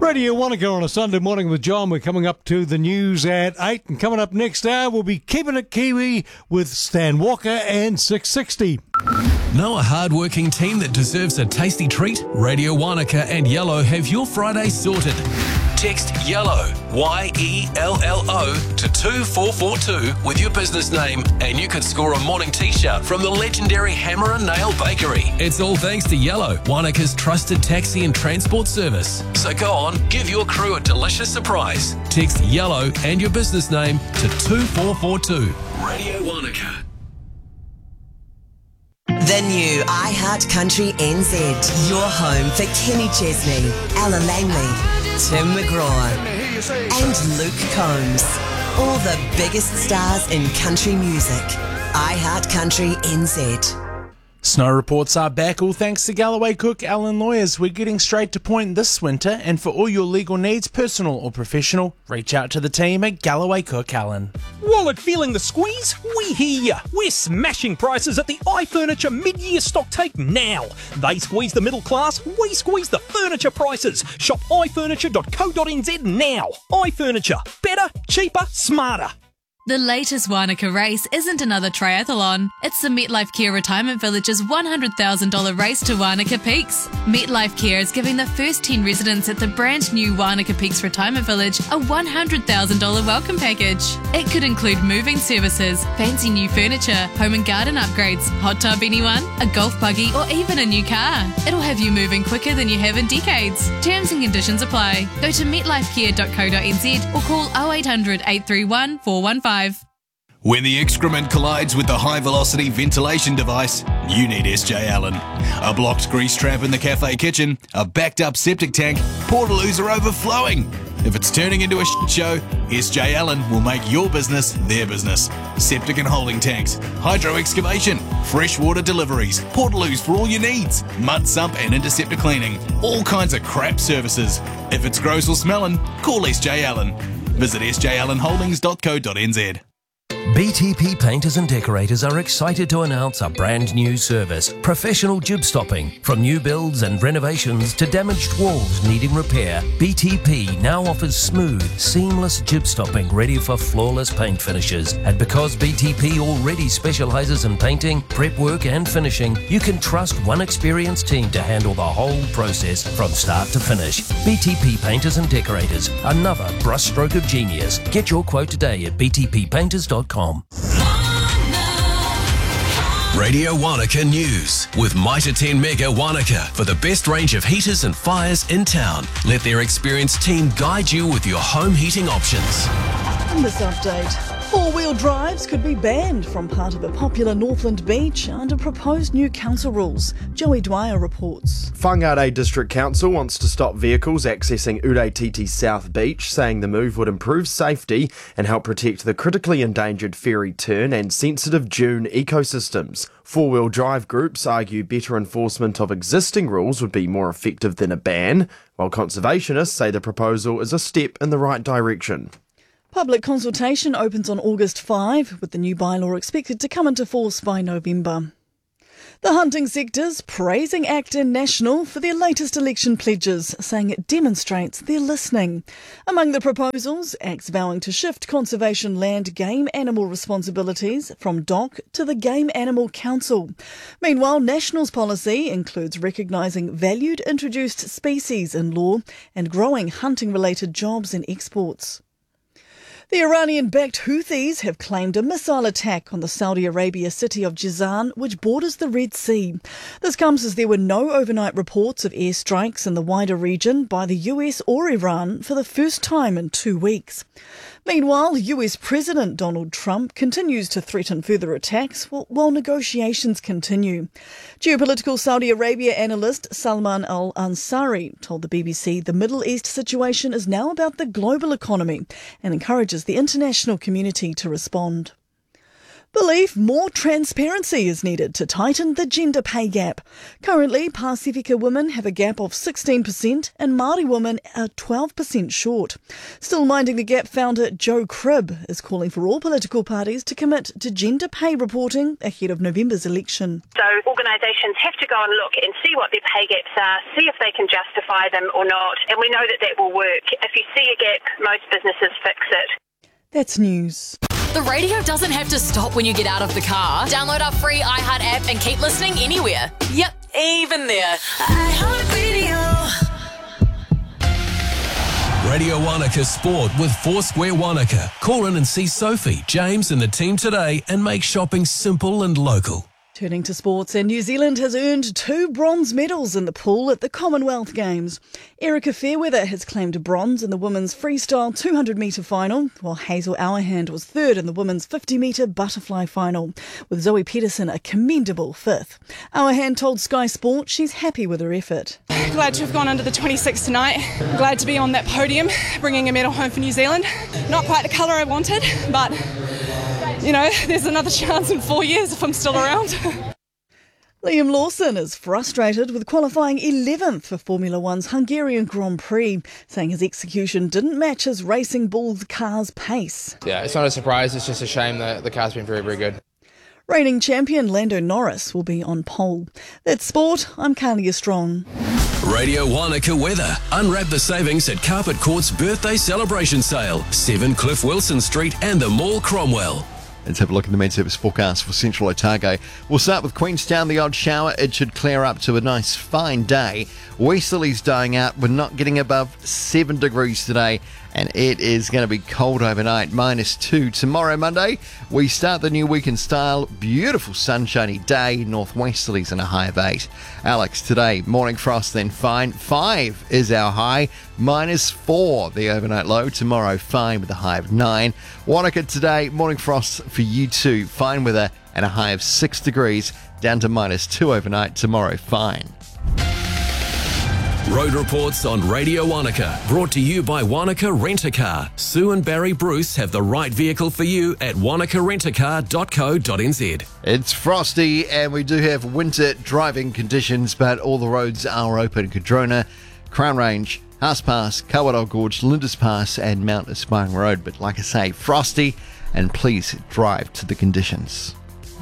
Radio Wanaka on a Sunday morning with John. We're coming up to the news at 8, and coming up next hour we'll be keeping it Kiwi with Stan Walker and 660. Know a hard-working team that deserves a tasty treat? Radio Wanaka and Yellow have your Friday sorted. Text YELLOW, Y-E-L-L-O, to 2442 with your business name, and you could score a morning t-shirt from the legendary Hammer and Nail Bakery. It's all thanks to Yellow, Wanaka's trusted taxi and transport service. So go on, give your crew a delicious surprise. Text YELLOW and your business name to 2442. Radio Wanaka. The new iHeart Country NZ. Your home for Kenny Chesney, Ella Langley, Tim McGraw and Luke Combs. All the biggest stars in country music. iHeart Country NZ. Snow reports are back, all thanks to Galloway Cook Allen Lawyers. We're getting straight to point this winter, and for all your legal needs, personal or professional, reach out to the team at Galloway Cook Allen. Wallet feeling the squeeze? We hear ya. We're smashing prices at the iFurniture mid-year stock take now. They squeeze the middle class, we squeeze the furniture prices. Shop ifurniture.co.nz now. iFurniture. Better, cheaper, smarter. The latest Wanaka race isn't another triathlon. It's the MetLife Care Retirement Village's $100,000 race to Wanaka Peaks. MetLife Care is giving the first 10 residents at the brand new Wanaka Peaks Retirement Village a $100,000 welcome package. It could include moving services, fancy new furniture, home and garden upgrades, hot tub anyone, a golf buggy or even a new car. It'll have you moving quicker than you have in decades. Terms and conditions apply. Go to metlifecare.co.nz or call 0800 831 415. When the excrement collides with the high-velocity ventilation device, you need SJ Allen. A blocked grease trap in the cafe kitchen, a backed-up septic tank, portaloos are overflowing. If it's turning into a shit show, SJ Allen will make your business their business. Septic and holding tanks, hydro excavation, freshwater deliveries, portaloos for all your needs, mud sump and interceptor cleaning, all kinds of crap services. If it's gross or smelling, call SJ Allen. Visit sjallenholdings.co.nz. BTP Painters and Decorators are excited to announce a brand new service, professional jib stopping. From new builds and renovations to damaged walls needing repair, BTP now offers smooth, seamless jib stopping ready for flawless paint finishes. And because BTP already specialises in painting, prep work and finishing, you can trust one experienced team to handle the whole process from start to finish. BTP Painters and Decorators, another brushstroke of genius. Get your quote today at btppainters.com. Radio Wanaka News with Mitre 10 Mega Wanaka for the best range of heaters and fires in town. Let their experienced team guide you with your home heating options. In this update, four-wheel drives could be banned from part of a popular Northland beach under proposed new council rules. Joey Dwyer reports. Whangarei District Council wants to stop vehicles accessing Uraititi South Beach, saying the move would improve safety and help protect the critically endangered ferry turn and sensitive dune ecosystems. Four-wheel drive groups argue better enforcement of existing rules would be more effective than a ban, while conservationists say the proposal is a step in the right direction. Public consultation opens on August 5, with the new bylaw expected to come into force by November. The hunting sector's praising Acton National for their latest election pledges, saying it demonstrates their listening. Among the proposals, acts vowing to shift conservation land game animal responsibilities from DOC to the Game Animal Council. Meanwhile, National's policy includes recognising valued introduced species in law and growing hunting-related jobs and exports. The Iranian-backed Houthis have claimed a missile attack on the Saudi Arabia city of Jizan, which borders the Red Sea. This comes as there were no overnight reports of airstrikes in the wider region by the US or Iran for the first time in 2 weeks. Meanwhile, US President Donald Trump continues to threaten further attacks while negotiations continue. Geopolitical Saudi Arabia analyst Salman al-Ansari told the BBC the Middle East situation is now about the global economy and encourages the international community to respond. The believe more transparency is needed to tighten the gender pay gap. Currently, Pasifika women have a gap of 16% and Māori women are 12% short. Still Minding the Gap founder Joe Cribb is calling for all political parties to commit to gender pay reporting ahead of November's election. So organisations have to go and look and see what their pay gaps are, see if they can justify them or not, and we know that will work. If you see a gap, most businesses fix it. That's news. The radio doesn't have to stop when you get out of the car. Download our free iHeart app and keep listening anywhere. Yep, even there. iHeartRadio. Radio Wanaka Sport with Foursquare Wanaka. Call in and see Sophie, James and the team today and make shopping simple and local. Turning to sports, and New Zealand has earned 2 bronze medals in the pool at the Commonwealth Games. Erica Fairweather has claimed a bronze in the women's freestyle 200-metre final, while Hazel Auerhand was third in the women's 50-metre butterfly final, with Zoe Pedersen a commendable 5th. Auerhand told Sky Sport she's happy with her effort. Glad to have gone under the 26 tonight. Glad to be on that podium, bringing a medal home for New Zealand. Not quite the colour I wanted, but you know, there's another chance in 4 years if I'm still around. Liam Lawson is frustrated with qualifying 11th for Formula One's Hungarian Grand Prix, saying his execution didn't match his Racing Bull's car's pace. Yeah, it's not a surprise, it's just a shame that the car's been very, very good. Reigning champion Lando Norris will be on pole. That's sport. I'm Carlia Strong. Radio Wanaka weather. Unwrap the savings at Carpet Court's birthday celebration sale. 7 Cliff Wilson Street and the Mall Cromwell. Let's have a look at the Med Service forecast for Central Otago. We'll start with Queenstown, the odd shower. It should clear up to a nice fine day. Westerly's dying out. We're not getting above 7 degrees today, and it is going to be cold overnight, -2. Tomorrow, Monday, we start the new week in style. Beautiful sunshiny day, northwesterlies and a high of 8. Alex, today, morning frost, then fine. 5 is our high, -4 the overnight low. Tomorrow, fine with a high of 9. Wanaka today, morning frost for you too. Fine weather and a high of 6 degrees, down to -2 overnight. Tomorrow, fine. Road reports on Radio Wanaka, brought to you by Wanaka Rent-A-Car. Sue and Barry Bruce have the right vehicle for you at wanakarentacar.co.nz. It's frosty and we do have winter driving conditions, but all the roads are open. Cardrona, Crown Range, Haas Pass, Kawarau Gorge, Lindis Pass and Mount Aspiring Road. But like I say, frosty, and please drive to the conditions.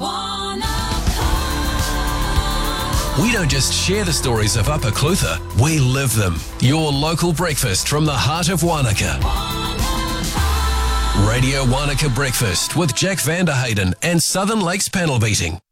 We don't just share the stories of Upper Clutha, we live them. Your local breakfast from the heart of Wanaka. Radio Wanaka Breakfast with Jack Vanderhayden and Southern Lakes Panel Beating.